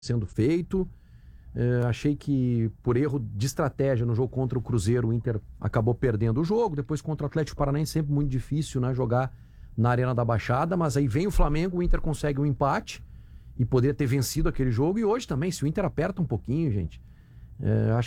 sendo feito. Achei que por erro de estratégia no jogo contra o Cruzeiro, o Inter acabou perdendo o jogo. Depois contra o Atlético Paranaense, sempre muito difícil, né, jogar na Arena da Baixada, mas aí vem o Flamengo, o Inter consegue um empate e poderia ter vencido aquele jogo. E hoje também, se o Inter aperta um pouquinho, gente, acho